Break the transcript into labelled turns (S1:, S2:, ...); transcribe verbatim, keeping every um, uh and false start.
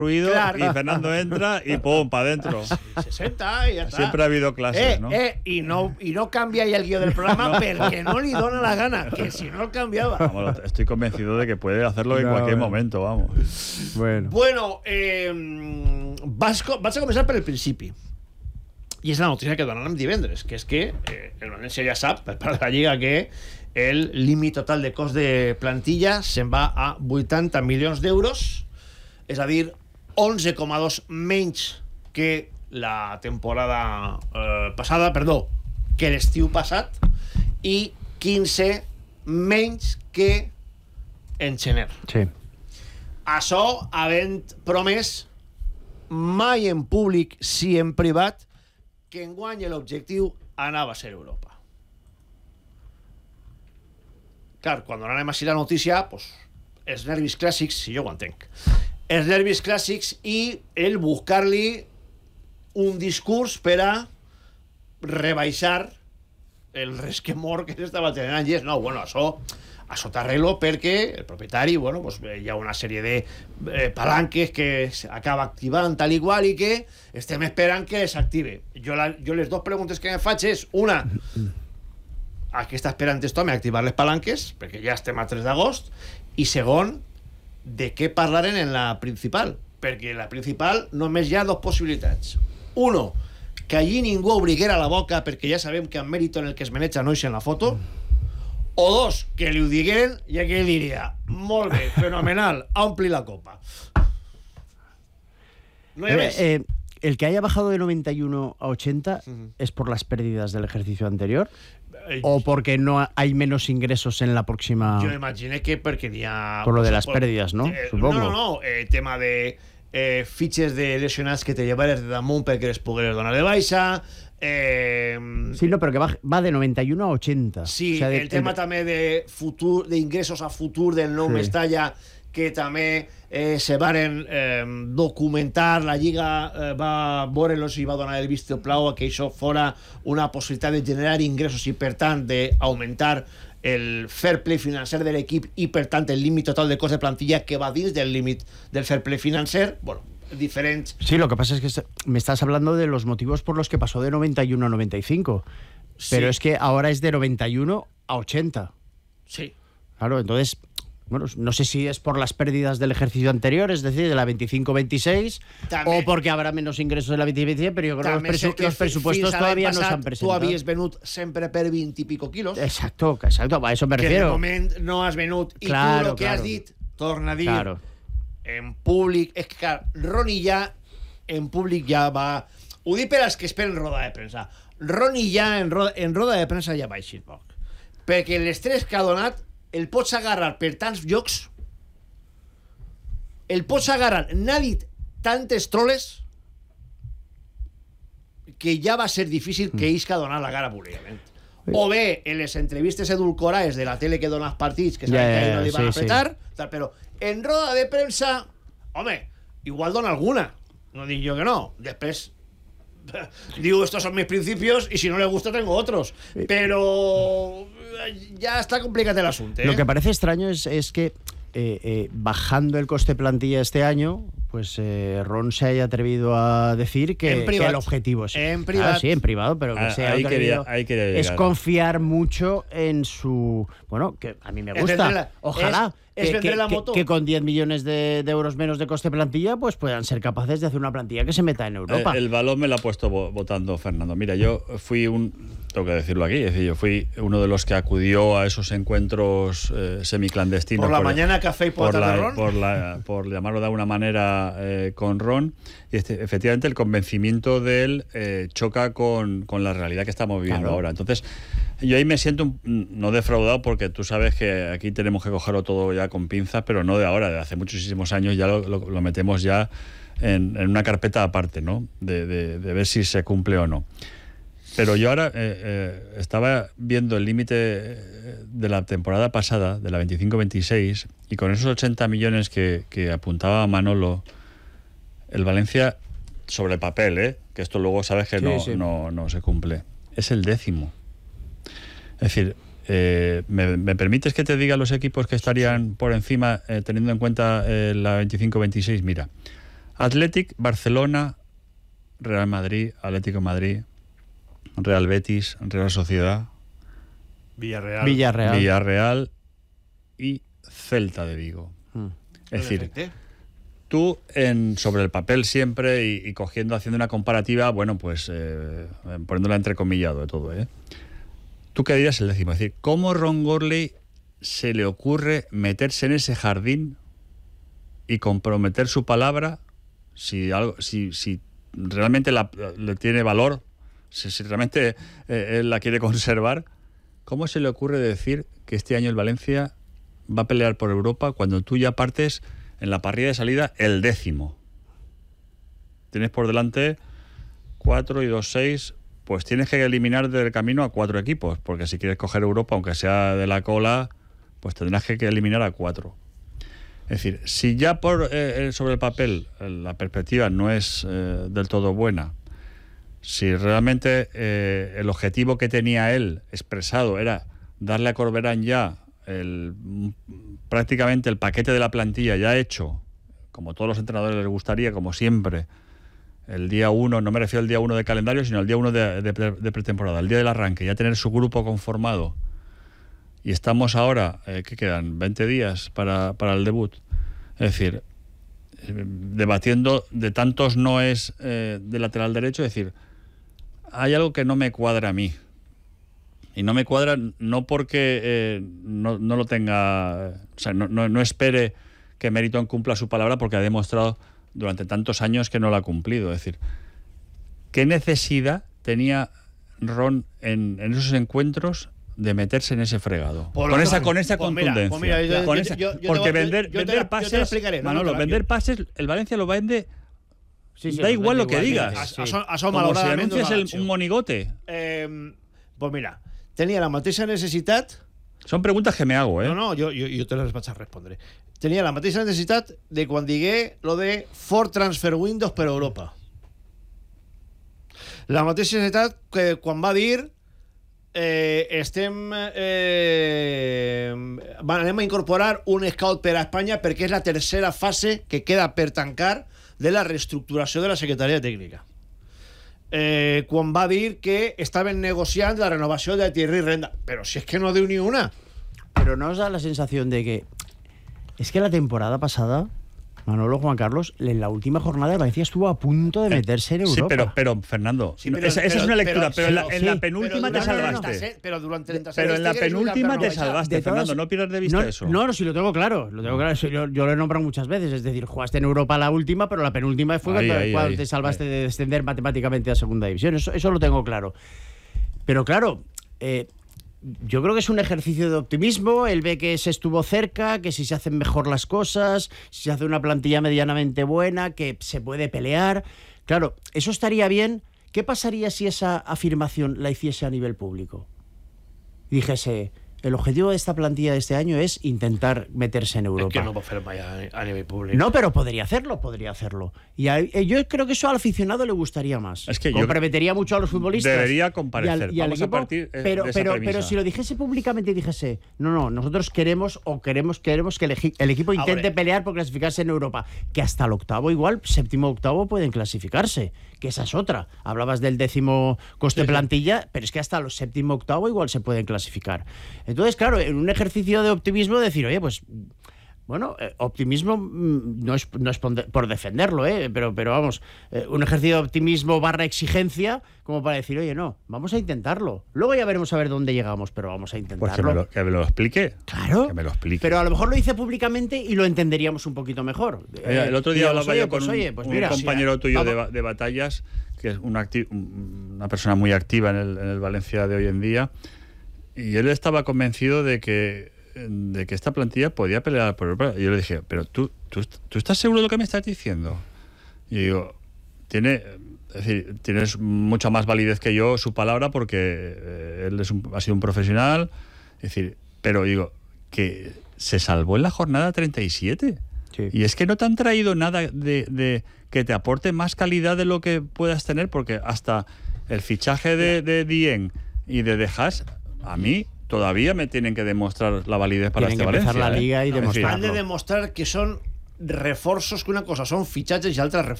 S1: ruido
S2: Clar.
S1: y Fernando entra y pum, para adentro.
S2: Se senta i ja està.
S1: Siempre ha habido clases,
S2: eh,
S1: ¿no?
S2: Eh, i no, i no canvia ja el guió del programa no. perquè no li dona la gana, que si no el canviava.
S1: Vamos, estoy convencido de que puede hacerlo en
S3: No,
S1: cualquier
S3: bueno.
S1: momento, vamos.
S3: Bueno.
S2: Bueno, eh, vas, vaig a començar per el principi. I és la notícia que donarem divendres, que és que eh, el València ja sap, per part de la Lliga, que el límit total de cost de plantilla se'n va a vuitanta milions d'euros, és a dir, onze coma dos menys que la temporada eh, passada, perdó, que l'estiu passat, i quinze menys que en gener.
S3: Sí.
S2: Això havent promès mai en públic, sí en privat, que enguany l'objectiu anava a ser Europa. Clar, quan anem així la notícia, pues, els nervis clàssics, si jo ho entenc, els nervis clàssics i el buscar-li un discurs per a rebaixar el resquemor que s'estava tenint. I és, no, bueno, això, això t'arreglo perquè el propietari, bueno, pues, hi ha una sèrie de eh, palanques que acaba activant tal i qual i que estem esperant que s'active. Jo, la, jo les dues preguntes que em faig és, una, a què està esperant aquest home activar les palanques, perquè ja estem a tres d'agost, i segon, de què parlaren en la principal, perquè en la principal només hi ha dues possibilitats. Uno, que allí ningú obriguera la boca perquè ja sabem que en mèrit en el que es maneja no és en la foto, o dos, que li ho digueren i aquell diria, molt bé, fenomenal, ompli la copa. No hi ha
S3: Eh,
S2: més.
S3: eh, el que haya bajado de noventa y uno a ochenta
S2: Ujú.
S3: es por las pérdidas del ejercicio anterior
S2: Eh,
S3: o porque no hay menos ingresos en la próxima.
S2: Jo imaginé que perquè n'hi ha...
S3: Por lo de
S2: o sea,
S3: las
S2: por-
S3: pérdidas, ¿no?
S2: Eh,
S3: Supongo.
S2: No, no, no. Eh, tema de eh, fitxes de lesionats que te llevares de damunt perquè les pogueres donar de baixa. Eh,
S3: Sí, no, pero que va, va de noventa y uno a ochenta.
S2: sí,
S3: O sea, de-
S2: el tema també de futur, d'ingressos a futur del nou
S3: Sí.
S2: Mestalla, que també eh, se varen eh, documentar, la Lliga eh, va veure-los i va donar el vistiplau a que això fora una possibilitat de generar ingressos i, per tant, d'augmentar el fair play financer de l'equip i, per tant, el límit total de cost de plantilla que va dins del límit del fair play financer. Bueno, diferents...
S3: Sí, lo que pasa es que est- me estás hablando de los motivos por los que pasó de noventa y uno a noventa y cinco. Pero
S2: Sí.
S3: es que ahora es de noventa y uno a ochenta.
S2: Sí.
S3: Claro, entonces, bueno, no sé si es por las pérdidas del ejercicio anterior, es decir, de la veinticinco veintiséis,
S2: También.
S3: o porque habrá menos ingresos en la veinte veintiséis, pero yo creo que los,
S2: També sé
S3: presu-
S2: que
S3: los presupuestos
S2: fins a l'any
S3: todavía no se
S2: passat
S3: han
S2: Tu
S3: presentado.
S2: havies venut sempre per vint i pico quilos,
S3: Exacto, exacto, a eso me
S2: que de
S3: refiero.
S2: moment no has venut. I
S3: Claro,
S2: tu el que
S3: claro.
S2: has dit, torna a dir,
S3: Claro.
S2: en públic... És que, clar, Roni ja en públic ja va... Ho dic per als que esperen roda de premsa. Roni ja en roda, en roda de premsa ja va eixir poc. Perquè l'estrès que ha donat el pots agarrar per tants llocs, el pots agarrar, n'ha dit tantes troles que ja va ser difícil que isca donar la cara públicament. O bé, en les entrevistes edulcorades de la tele que dona els partits, que saben
S3: Ja,
S2: que ahí
S3: ja,
S2: no li van
S3: sí,
S2: a apretar, tal, però en roda de premsa, home, igual dona alguna. No dic jo que no. Després digo, estos son mis principios y si no le gusta tengo otros. Pero ya está complicado el asunto, ¿eh?
S3: Lo que parece extraño es, es que eh, eh, bajando el coste plantilla este año, pues eh, Ron se haya atrevido a decir que,
S2: En
S3: que
S2: privat.
S3: el objetivo es...
S2: En
S3: Ah,
S2: privat.
S3: sí, en privado, pero que
S1: Ah,
S3: se haya
S1: ahí
S3: atrevido...
S1: quería- ahí quería
S3: es
S1: llegar.
S3: confiar mucho en su... Bueno, que a mí me
S2: Es
S3: gusta.
S2: vender la-
S3: Ojalá
S2: es- es
S3: que,
S2: vender
S3: que-
S2: la
S3: que-
S2: moto.
S3: que con diez millones de, de euros menos de coste plantilla, pues puedan ser capaces de hacer una plantilla que se meta en Europa.
S1: El, el balón me lo ha puesto vo- votando Fernando. Mira, yo fui un, tengo que decirlo aquí, es decir, yo fui uno de los que acudió a esos encuentros eh, semiclandestinos.
S2: Por la mañana café y por la tarde
S1: la-
S2: ron.
S1: por, la- por llamarlo de alguna manera eh, con Ron. Y este, efectivamente el convencimiento de él eh, choca con, con la realidad que estamos viviendo
S3: Claro.
S1: ahora. Entonces, yo ahí me siento un- no defraudado porque tú sabes que aquí tenemos que cogerlo todo ya con pinzas, pero no de ahora, de hace muchísimos años ya lo, lo- lo metemos ya en, en una carpeta aparte, ¿no? De, de- de ver si se cumple o no. Pero yo ahora eh, eh, estaba viendo el límite eh, de la temporada pasada, de la veinticinco veintiséis, y con esos ochenta millones que, que apuntaba Manolo, el Valencia, sobre el papel, ¿eh? Que esto luego sabes que
S3: Sí,
S1: no,
S3: sí.
S1: no, no se cumple, es el décimo. Es decir, eh, ¿me, me permites que te diga los equipos que estarían por encima, eh, teniendo en cuenta eh, la veinticinco veintiséis? Mira, Athletic, Barcelona, Real Madrid, Atlético de Madrid, Real Betis, Real Sociedad,
S2: Villarreal,
S3: Villarreal.
S1: Villarreal y Celta de Vigo.
S3: Mm.
S1: Es decir, tú en, sobre el papel siempre y, y cogiendo, haciendo una comparativa, bueno, pues eh, poniéndola entrecomillado de todo, ¿eh? ¿Tú qué dirías el décimo? Es decir, ¿cómo Ron Gourlay se le ocurre meterse en ese jardín y comprometer su palabra si algo, si, si realmente la, le tiene valor, si, si realmente eh, él la quiere conservar? ¿Cómo se le ocurre decir que este año el Valencia va a pelear por Europa cuando tú ya partes en la parrilla de salida el décimo? Tienes por delante cuatro y dos, seis, pues tienes que eliminar del camino a cuatro equipos, porque si quieres coger Europa, aunque sea de la cola, pues tendrás que eliminar a cuatro. Es decir, si ya por eh, sobre el papel la perspectiva no es eh, del todo buena, si realmente eh, el objetivo que tenía él expresado era darle a Corberán ya el, prácticamente el paquete de la plantilla ya hecho, como todos los entrenadores les gustaría, como siempre, el día uno, no me refiero al día uno de calendario, sino al día uno de, de, de pretemporada, el día del arranque, ya tener su grupo conformado. Y estamos ahora, eh, ¿qué quedan? veinte días para, para el debut. Es decir, eh, debatiendo de tantos noes eh, de lateral derecho, es decir, hay algo que no me cuadra a mí. Y no me cuadra no porque eh, no, no lo tenga, o sea, no, no, no espere que Meriton cumpla su palabra, porque ha demostrado durante tantos años que no la ha cumplido. Es decir, ¿qué necesidad tenía Ron en, en esos encuentros de meterse en ese fregado?
S2: Por
S1: con
S2: lo
S1: esa
S2: no,
S1: con esa
S2: pues mira,
S1: contundencia.
S2: pues mira, yo-
S1: Con
S2: yo-
S1: esa-
S2: yo- yo
S1: porque
S2: te-
S1: vender,
S2: yo te
S1: vender
S2: la- yo te la
S1: pases,
S2: explicaré, no,
S1: Manolo,
S2: no te la-
S1: vender pases, el Valencia lo vende.
S3: Sí, sí,
S1: da
S3: lo
S1: igual lo
S3: vende
S1: que
S3: igualmente,
S1: digas.
S3: sí.
S2: A, a, a som
S1: Como si
S2: malauradament,
S1: anuncias
S2: no
S1: el-
S2: l'ha
S1: un monigote.
S2: Eh, pues mira, tenia la mateixa necessitat.
S1: Son preguntas que me hago, ¿eh?
S2: No, no, jo, jo, jo te les vaig a respondre. Tenia la mateixa necessitat de quan digué lo de Ford Transfer Windows per Europa. La mateixa necessitat que quan va dir eh, estem eh, anem a incorporar un scout per a Espanya perquè és la tercera fase que queda per tancar de la reestructuració de la secretaria tècnica. Eh, quan va dir que estaven negociant la renovació de Thierry Renda, però si és que no diu ni una.
S3: Pero no os da la sensación de que es que la temporada pasada, Manolo, Juan Carlos, en la última jornada el Valencia estuvo a punto de meterse en Europa.
S1: Sí, pero, pero Fernando,
S2: Sí,
S1: no,
S2: pero-
S1: esa, esa
S2: pero-
S1: es una lectura, pero,
S2: pero-
S1: en la,
S3: sí,
S1: en la
S3: sí.
S1: penúltima
S2: Pero
S1: te
S2: durante
S1: salvaste.
S2: treinta se- Pero durante treinta
S1: Pero en la
S2: Tigres
S1: penúltima
S2: una
S1: te
S2: pernosa.
S1: salvaste,
S3: De todas-
S1: Fernando, no pierdas de vista
S3: no,
S1: eso.
S3: No, no, si lo tengo claro, lo tengo claro. Yo, yo lo he nombrado muchas veces. Es decir, jugaste en Europa la última, pero la penúltima fue
S1: Ahí,
S3: cuando,
S1: ahí,
S3: cuando
S1: ahí,
S3: te salvaste
S1: ahí.
S3: de descender matemáticamente a segunda división. Eso, eso lo tengo claro. Pero claro, eh, yo creo que es un ejercicio de optimismo. Él ve que se estuvo cerca, que si se hacen mejor las cosas, si se hace una plantilla medianamente buena, que se puede pelear. Claro, eso estaría bien. ¿Qué pasaría si esa afirmación la hiciese a nivel público? Y dijese, el objetivo de esta plantilla de este año es intentar meterse en Europa.
S2: Es que no va a fer mai a, a nivell públic.
S3: No, pero podría hacerlo, podría hacerlo. Y a- eh, yo creo que eso al aficionado le gustaría más.
S1: Es que yo-
S3: comprometería mucho a los futbolistas.
S1: Debería comparecer. Vamos a partir, eh,
S3: pero,
S1: de esa
S3: pero,
S1: premisa.
S3: pero si lo dijese públicamente y dijese, no, no, nosotros queremos o queremos, queremos que el, eji- el equipo intente
S2: Ahora.
S3: pelear por clasificarse en Europa, que hasta el octavo igual, séptimo octavo pueden clasificarse, que esa es otra. Hablabas del décimo coste
S2: Sí, sí.
S3: plantilla, pero es que hasta los séptimo octavo igual se pueden clasificar. Entonces, claro, en un ejercicio de optimismo decir, oye, pues bueno, eh, optimismo mm, no es, no es por, por defenderlo, ¿eh? pero, pero vamos, eh, un ejercicio de optimismo barra exigencia como para decir, oye, no, vamos a intentarlo. Luego ya veremos a ver dónde llegamos, pero vamos a intentarlo.
S1: Pues que me, lo, que me lo explique.
S3: Claro,
S1: Que me lo explique.
S3: pero a lo mejor lo dice públicamente y lo entenderíamos un poquito mejor.
S1: Eh, el otro día
S3: Digamos,
S1: hablaba
S3: oye,
S1: yo con
S3: pues,
S1: un,
S3: oye, pues
S1: un
S3: mira,
S1: compañero
S3: sí,
S1: tuyo de,
S3: vamos-
S1: ba- de batallas, que es un acti- un- una persona muy activa en el, en el Valencia de hoy en día, y él estaba convencido de que de que esta plantilla podía pelear por Europa. Y yo le dije, pero tú, tú, tú estás seguro de lo que me estás diciendo. Y digo, tiene, es decir, tienes mucha más validez que yo su palabra, porque eh, él es un- ha sido un profesional. Es decir, pero digo, que se salvó en la jornada treinta y siete.
S3: Sí.
S1: Y es que no te han traído nada de, de que te aporte más calidad de lo que puedas tener, porque hasta el fichaje de, de Dieng y de De Haas, a mí todavía me tienen que demostrar la validez para
S3: Tienen
S1: este
S3: que empezar
S1: Valencia.
S3: la
S1: ¿eh?
S3: liga y
S1: Es decir,
S3: demostrar.
S2: Han de demostrar que son reforços, que una cosa són fitxatges i altres reforços.